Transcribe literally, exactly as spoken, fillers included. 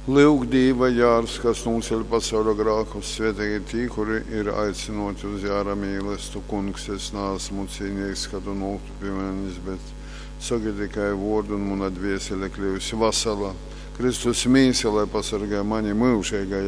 Lūk, Dīva Jārs, kas nuceļ pasaulio grākus, svētīgi tī, kuri ir aicinoti uz jāra mīlestību. Kungs, es neesmu cienīgs, ka tu nāktu pie manis, bet saki tikai vārdu un mana dvēsele kļūsi vesela. Kristus mīsa, lai pasargā mani mūžīgajā